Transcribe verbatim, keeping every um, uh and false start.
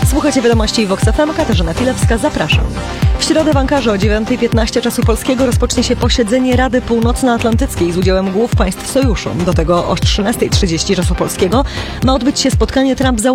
Słuchajcie wiadomości Vox F M. Katarzyna Filewska, zapraszam. W środę w Ankarze o dziewiąta piętnaście czasu polskiego rozpocznie się posiedzenie Rady Północnoatlantyckiej z udziałem głów państw sojuszu. Do tego o trzynasta trzydzieści czasu polskiego ma odbyć się spotkanie Trump